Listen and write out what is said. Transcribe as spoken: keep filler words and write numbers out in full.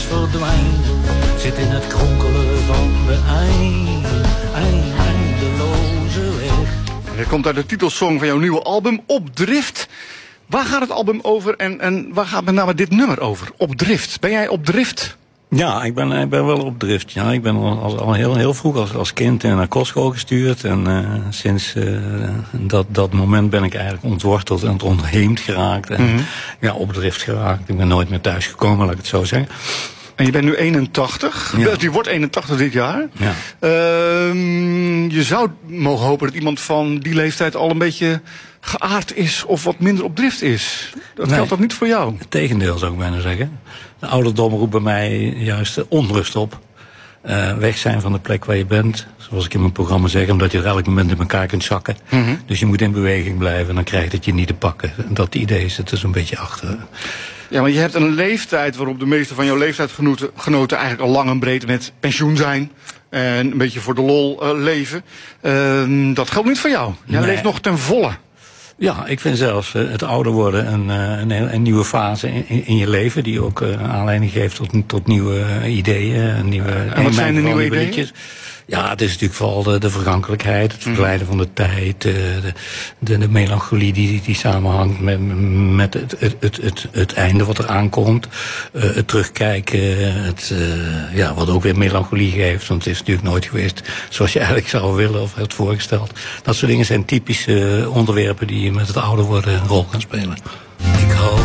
verdwijnt, zit in het kronkelen van de eind, eind, eindeloze weg. Het komt uit de titelsong van jouw nieuwe album, Op Drift. Waar gaat het album over en, en waar gaat met name dit nummer over? Op Drift. Ben jij op drift? Ja, ik ben, ik ben wel op drift. Ja, ik ben al, al heel, heel vroeg als, als kind naar kostschool gestuurd. En uh, sinds uh, dat, dat moment ben ik eigenlijk ontworteld en ontheemd geraakt. En mm-hmm. ja, op drift geraakt. Ik ben nooit meer thuis gekomen, laat ik het zo zeggen. En je bent nu eenentachtig. Ja. Je wordt eenentachtig dit jaar. Ja. Uh, je zou mogen hopen dat iemand van die leeftijd al een beetje geaard is of wat minder op drift is. Dat nee, geldt dat niet voor jou? Het tegendeel zou ik bijna zeggen. De ouderdom roept bij mij juist onrust op. Uh, weg zijn van de plek waar je bent. Zoals ik in mijn programma zeg, omdat je er elk moment in elkaar kunt zakken. Mm-hmm. Dus je moet in beweging blijven en dan krijg je het je niet te pakken. En dat idee zit er zo'n beetje achter. Ja, maar je hebt een leeftijd waarop de meeste van jouw leeftijdgenoten eigenlijk al lang en breed met pensioen zijn. En een beetje voor de lol uh, leven. Uh, dat geldt niet voor jou. Jij nee. leeft nog ten volle. Ja, ik vind zelfs uh, het ouder worden een, uh, een, een nieuwe fase in, in je leven. Die ook uh, aanleiding geeft tot, tot nieuwe uh, ideeën. Nieuwe, en wat zijn de nieuwe ideeën? Liedjes. Ja, het is natuurlijk vooral de, de vergankelijkheid, het verdwijnen van de tijd, de, de, de melancholie die, die samenhangt met, met het, het, het, het, het einde wat er aankomt. Uh, het terugkijken, het, uh, ja, wat ook weer melancholie geeft, want het is natuurlijk nooit geweest zoals je eigenlijk zou willen of had voorgesteld. Dat soort dingen zijn typische onderwerpen die met het ouder worden een rol gaan spelen. Ik hou